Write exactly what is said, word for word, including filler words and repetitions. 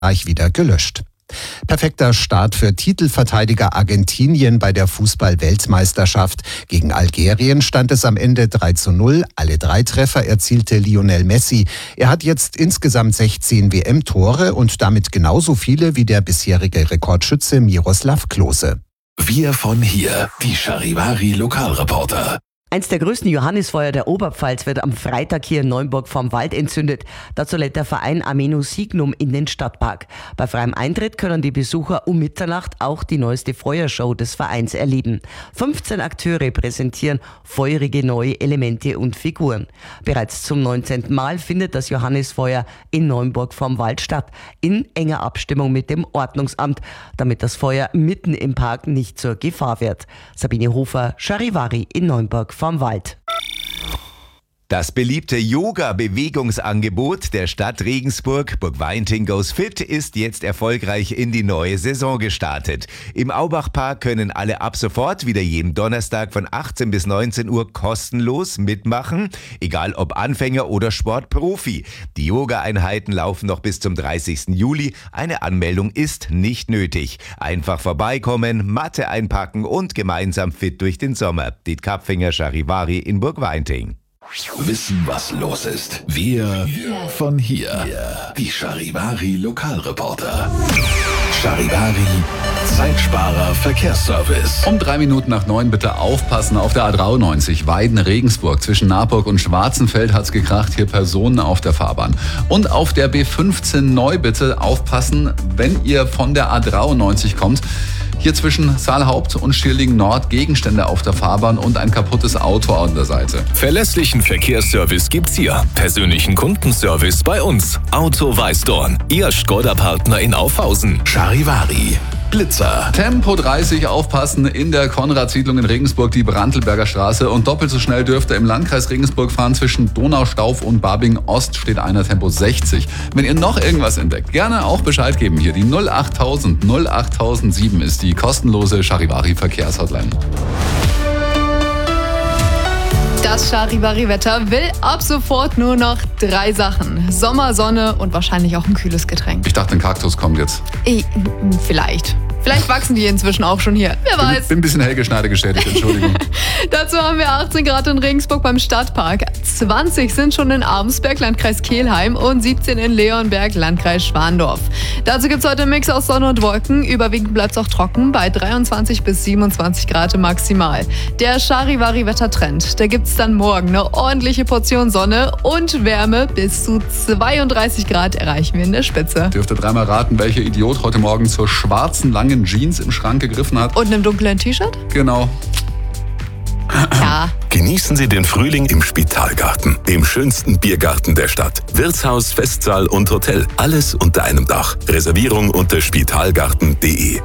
gleich wieder gelöscht. Perfekter Start für Titelverteidiger Argentinien bei der Fußball-Weltmeisterschaft. Gegen Algerien stand es am Ende drei zu null. Alle drei Treffer erzielte Lionel Messi. Er hat jetzt insgesamt sechzehn W M-Tore und damit genauso viele wie der bisherige Rekordschütze Miroslav Klose. Wir von hier, die Charivari-Lokalreporter. Eins der größten Johannisfeuer der Oberpfalz wird am Freitag hier in Neumburg vorm Wald entzündet. Dazu lädt der Verein Ameno Signum in den Stadtpark. Bei freiem Eintritt können die Besucher um Mitternacht auch die neueste Feuershow des Vereins erleben. fünfzehn Akteure präsentieren feurige neue Elemente und Figuren. Bereits zum neunzehnten Mal findet das Johannisfeuer in Neumburg vorm Wald statt, in enger Abstimmung mit dem Ordnungsamt, damit das Feuer mitten im Park nicht zur Gefahr wird. Sabine Hofer, Charivari in Neumburg vom Wald. Das beliebte Yoga-Bewegungsangebot der Stadt Regensburg, Burgweinting Goes Fit, ist jetzt erfolgreich in die neue Saison gestartet. Im Aubachpark können alle ab sofort wieder jeden Donnerstag von achtzehn bis neunzehn Uhr kostenlos mitmachen, egal ob Anfänger oder Sportprofi. Die Yoga-Einheiten laufen noch bis zum dreißigsten Juli. Eine Anmeldung ist nicht nötig. Einfach vorbeikommen, Matte einpacken und gemeinsam fit durch den Sommer. Diet Kapfinger, Charivari in Burgweinting. Wissen, was los ist. Wir von hier. Die Charivari Lokalreporter. Charivari Zeitsparer Verkehrsservice. Um drei Minuten nach neun bitte aufpassen auf der A dreiundneunzig Weiden-Regensburg. Zwischen Naburg und Schwarzenfeld hat's gekracht. Hier Personen auf der Fahrbahn. Und auf der B fünfzehn neu bitte aufpassen, wenn ihr von der A dreiundneunzig kommt. Hier zwischen Saalhaupt und Schierling Nord Gegenstände auf der Fahrbahn und ein kaputtes Auto an der Seite. Verlässlichen Verkehrsservice gibt's hier. Persönlichen Kundenservice bei uns. Auto Weißdorn. Ihr Skoda-Partner in Aufhausen. Charivari. Blitzer. Tempo dreißig aufpassen in der Konradsiedlung in Regensburg, die Brantelberger Straße. Und doppelt so schnell dürft ihr im Landkreis Regensburg fahren. Zwischen Donaustauf und Babing Ost steht einer Tempo sechzig. Wenn ihr noch irgendwas entdeckt, gerne auch Bescheid geben hier. Die null achttausend null achttausendsieben ist die kostenlose Charivari Verkehrshotline. Das Charivari-Wetter will ab sofort nur noch drei Sachen. Sommer, Sonne und wahrscheinlich auch ein kühles Getränk. Ich dachte, ein Kaktus kommt jetzt. Ich, vielleicht. Vielleicht wachsen die inzwischen auch schon hier. Wer weiß. Ich bin ein bisschen Helge Schneider geschädigt, Entschuldigung. Dazu haben wir achtzehn Grad in Regensburg beim Stadtpark. zwanzig sind schon in Abensberg, Landkreis Kelheim und siebzehn in Leonberg, Landkreis Schwandorf. Dazu gibt es heute einen Mix aus Sonne und Wolken. Überwiegend bleibt es auch trocken bei dreiundzwanzig bis siebenundzwanzig Grad maximal. Der Charivari-Wettertrend, da gibt es dann morgen eine ordentliche Portion Sonne und Wärme. Bis zu zweiunddreißig Grad erreichen wir in der Spitze. Dürft ihr dreimal raten, welcher Idiot heute Morgen zur schwarzen, langen Jeans im Schrank gegriffen hat. Und einem dunklen T-Shirt? Genau. Ja. Genießen Sie den Frühling im Spitalgarten, dem schönsten Biergarten der Stadt. Wirtshaus, Festsaal und Hotel, alles unter einem Dach. Reservierung unter spitalgarten punkt de.